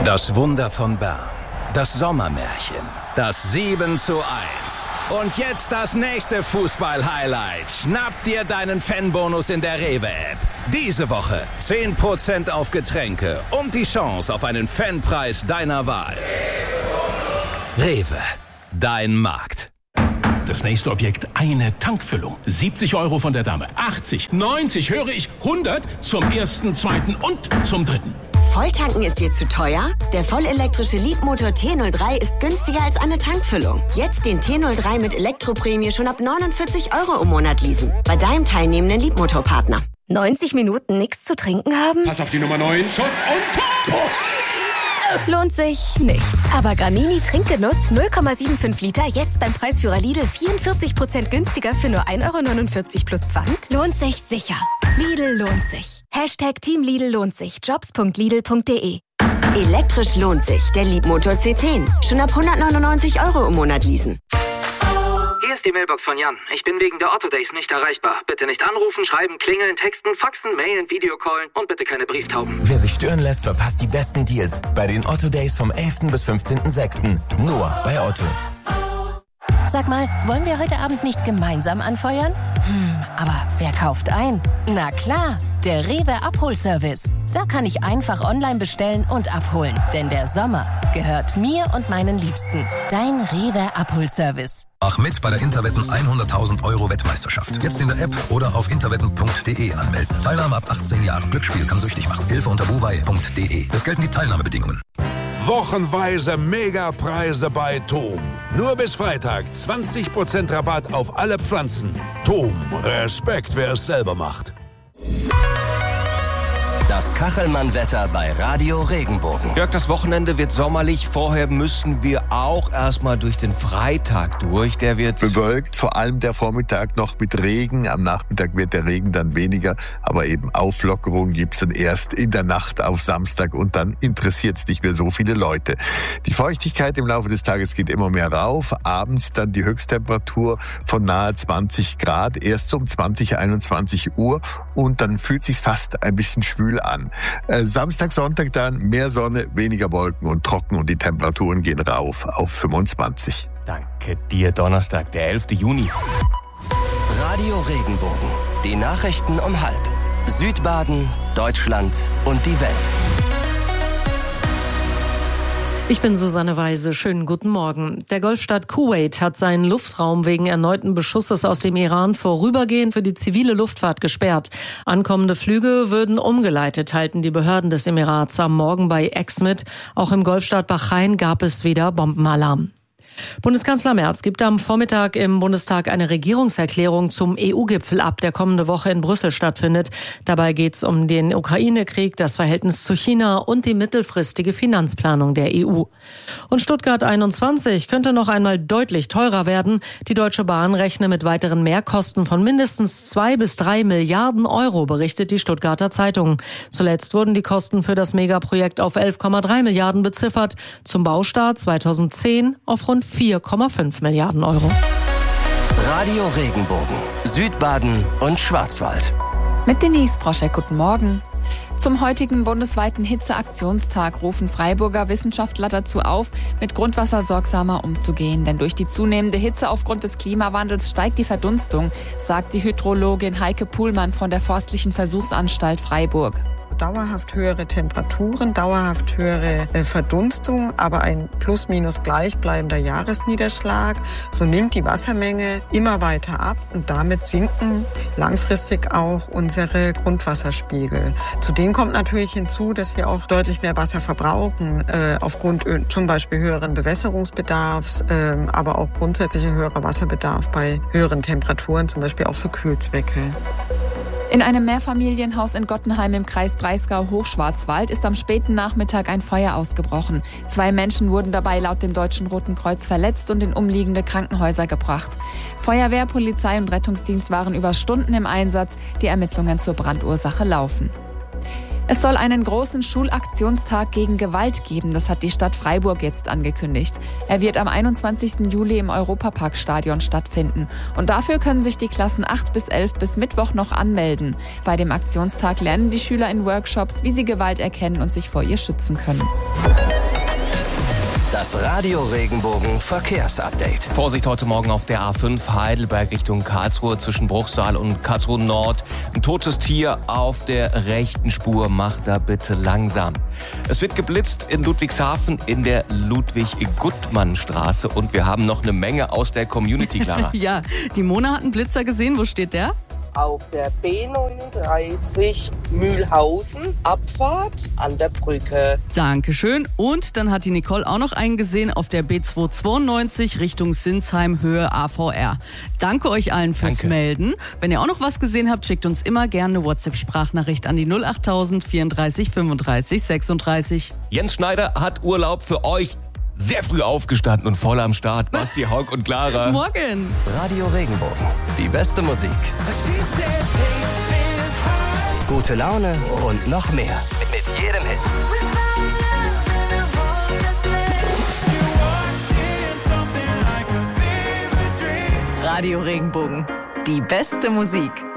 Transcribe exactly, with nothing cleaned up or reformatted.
Das Wunder von Bern. Das Sommermärchen. Das sieben zu eins. Und jetzt das nächste Fußball-Highlight. Schnapp dir deinen Fanbonus in der Rewe-App. Diese Woche zehn Prozent auf Getränke und die Chance auf einen Fanpreis deiner Wahl. Rewe. Dein Markt. Das nächste Objekt, eine Tankfüllung. siebzig Euro von der Dame. achtzig, neunzig, höre ich, hundert zum ersten, zweiten und zum dritten. Volltanken ist dir zu teuer? Der vollelektrische Leapmotor T null drei ist günstiger als eine Tankfüllung. Jetzt den T null drei mit Elektroprämie schon ab neunundvierzig Euro im Monat leasen. Bei deinem teilnehmenden Leapmotor-Partner. neunzig Minuten nichts zu trinken haben? Pass auf die Nummer neun. Schuss und Tor! Lohnt sich nicht. Aber Gramini Trinkgenuss null Komma fünfundsiebzig Liter jetzt beim Preisführer Lidl vierundvierzig Prozent günstiger für nur ein Euro neunundvierzig plus Pfand? Lohnt sich sicher. Lidl lohnt sich. Hashtag Team Lidl lohnt sich. Jobs punkt lidl punkt de. Elektrisch lohnt sich. Der Leapmotor C zehn. Schon ab hundertneunundneunzig Euro im Monat leasen. Hier ist die Mailbox von Jan. Ich bin wegen der Otto Days nicht erreichbar. Bitte nicht anrufen, schreiben, klingeln, texten, faxen, mailen, Videocallen und bitte keine Brieftauben. Wer sich stören lässt, verpasst die besten Deals bei den Otto Days vom elften bis fünfzehnten sechsten Nur bei Otto. Sag mal, wollen wir heute Abend nicht gemeinsam anfeuern? Hm, aber wer kauft ein? Na klar, der Rewe Abholservice. Da kann ich einfach online bestellen und abholen. Denn der Sommer gehört mir und meinen Liebsten. Dein Rewe Abholservice. Mach mit bei der Interwetten hunderttausend Euro Wettmeisterschaft. Jetzt in der App oder auf interwetten punkt de anmelden. Teilnahme ab achtzehn Jahren. Glücksspiel kann süchtig machen. Hilfe unter buwei punkt de. Es gelten die Teilnahmebedingungen. Wochenweise Megapreise bei Tom. Nur bis Freitag zwanzig Prozent Rabatt auf alle Pflanzen. Tom, Respekt, wer es selber macht. Das Kachelmann-Wetter bei Radio Regenbogen. Jörg, das Wochenende wird sommerlich. Vorher müssen wir auch erstmal durch den Freitag durch. Der wird bewölkt, vor allem der Vormittag noch mit Regen. Am Nachmittag wird der Regen dann weniger, aber eben Auflockerung gibt's dann erst in der Nacht auf Samstag und dann interessiert's nicht mehr so viele Leute. Die Feuchtigkeit im Laufe des Tages geht immer mehr rauf. Abends dann die Höchsttemperatur von nahe zwanzig Grad, erst um zwanzig, einundzwanzig Uhr und dann fühlt sich's fast ein bisschen schwül an. Äh, Samstag, Sonntag dann mehr Sonne, weniger Wolken und trocken und die Temperaturen gehen rauf auf fünfundzwanzig. Danke dir, Donnerstag, der elfte Juni. Radio Regenbogen. Die Nachrichten um halb. Südbaden, Deutschland und die Welt. Ich bin Susanne Weise. Schönen guten Morgen. Der Golfstaat Kuwait hat seinen Luftraum wegen erneuten Beschusses aus dem Iran vorübergehend für die zivile Luftfahrt gesperrt. Ankommende Flüge würden umgeleitet, halten die Behörden des Emirats am Morgen bei X mit. Auch im Golfstaat Bahrain gab es wieder Bombenalarm. Bundeskanzler Merz gibt am Vormittag im Bundestag eine Regierungserklärung zum E U-Gipfel ab, der kommende Woche in Brüssel stattfindet. Dabei geht es um den Ukraine-Krieg, das Verhältnis zu China und die mittelfristige Finanzplanung der E U. Und Stuttgart einundzwanzig könnte noch einmal deutlich teurer werden. Die Deutsche Bahn rechne mit weiteren Mehrkosten von mindestens zwei bis drei Milliarden Euro, berichtet die Stuttgarter Zeitung. Zuletzt wurden die Kosten für das Megaprojekt auf elf Komma drei Milliarden beziffert, zum Baustart zweitausendzehn auf rund vier Komma fünf Milliarden Euro. Radio Regenbogen, Südbaden und Schwarzwald. Mit Denise Broschek, guten Morgen. Zum heutigen bundesweiten Hitzeaktionstag rufen Freiburger Wissenschaftler dazu auf, mit Grundwasser sorgsamer umzugehen. Denn durch die zunehmende Hitze aufgrund des Klimawandels steigt die Verdunstung, sagt die Hydrologin Heike Puhlmann von der Forstlichen Versuchsanstalt Freiburg. Dauerhaft höhere Temperaturen, dauerhaft höhere äh, Verdunstung, aber ein plus-minus gleichbleibender Jahresniederschlag. So nimmt die Wassermenge immer weiter ab und damit sinken langfristig auch unsere Grundwasserspiegel. Zudem kommt natürlich hinzu, dass wir auch deutlich mehr Wasser verbrauchen, äh, aufgrund äh, zum Beispiel höheren Bewässerungsbedarfs, äh, aber auch grundsätzlich ein höherer Wasserbedarf bei höheren Temperaturen, zum Beispiel auch für Kühlzwecke. In einem Mehrfamilienhaus in Gottenheim im Kreis Breisgau-Hochschwarzwald ist am späten Nachmittag ein Feuer ausgebrochen. Zwei Menschen wurden dabei laut dem Deutschen Roten Kreuz verletzt und in umliegende Krankenhäuser gebracht. Feuerwehr, Polizei und Rettungsdienst waren über Stunden im Einsatz. Die Ermittlungen zur Brandursache laufen. Es soll einen großen Schulaktionstag gegen Gewalt geben, das hat die Stadt Freiburg jetzt angekündigt. Er wird am einundzwanzigsten Juli im Europaparkstadion stattfinden. Und dafür können sich die Klassen acht bis elf bis Mittwoch noch anmelden. Bei dem Aktionstag lernen die Schüler in Workshops, wie sie Gewalt erkennen und sich vor ihr schützen können. Das Radio Regenbogen Verkehrsupdate. Vorsicht heute Morgen auf der A fünf Heidelberg Richtung Karlsruhe zwischen Bruchsal und Karlsruhe Nord. Ein totes Tier auf der rechten Spur. Macht da bitte langsam. Es wird geblitzt in Ludwigshafen in der Ludwig-Guttmann-Straße und wir haben noch eine Menge aus der Community, Clara. Ja, die Mona hat einen Blitzer gesehen. Wo steht der? Auf der B neununddreißig Mühlhausen, Abfahrt an der Brücke. Dankeschön. Und dann hat die Nicole auch noch einen gesehen auf der B zweihundertzweiundneunzig Richtung Sinsheim, Höhe A V R. Danke euch allen fürs Danke. Melden. Wenn ihr auch noch was gesehen habt, schickt uns immer gerne eine WhatsApp-Sprachnachricht an die null achttausend vierunddreißig fünfunddreißig sechsunddreißig. Jens Schneider hat Urlaub für euch. Sehr früh aufgestanden und voll am Start. Basti, Haug und Clara. Morgen. Radio Regenbogen. Die beste Musik. Gute Laune und noch mehr. Mit jedem Hit. Radio Regenbogen. Die beste Musik.